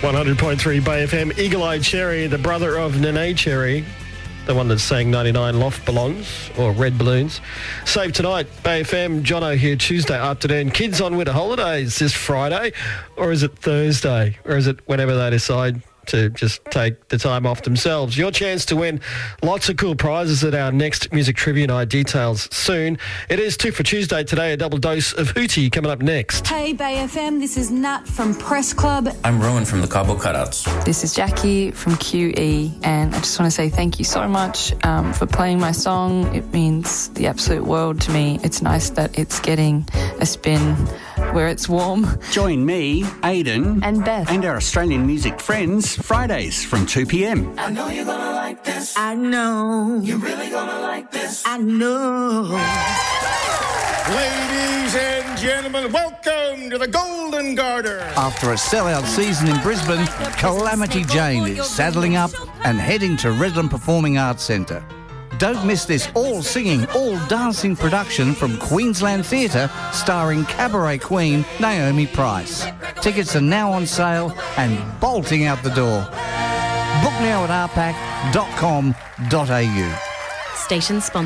100.3 Bay FM. Eagle-Eyed Cherry, the brother of Nene Cherry, the one that sang 99 Loft Belongs, or Red Balloons. Save tonight, Bay FM. Jono here Tuesday afternoon. Kids on winter holidays this Friday, or is it Thursday, or is it whenever they decide to just take the time off themselves? Your chance to win lots of cool prizes at our next Music Trivia Night. Details soon. It is 2 for Tuesday today. A double dose of Hootie coming up next. Hey Bay FM, this is Nat from Press Club. I'm Rowan from the Cobble Cutouts. This is Jackie from QE, and I just want to say thank you so much for playing my song. It means the absolute world to me. It's nice that it's getting a spin where it's warm. Join me, Aidan, and Beth, and our Australian music friends Fridays from 2 p.m. I know you're gonna like this. I know. You're really gonna like this. I know. Ladies and gentlemen, welcome to the Golden Garter. After a sellout season in Brisbane, Calamity Jane is saddling up and heading to Redland Performing Arts Centre. Don't miss this all-singing, all-dancing production from Queensland Theatre starring cabaret queen Naomi Price. Tickets are now on sale and bolting out the door. Book now at rpac.com.au. Station sponsor.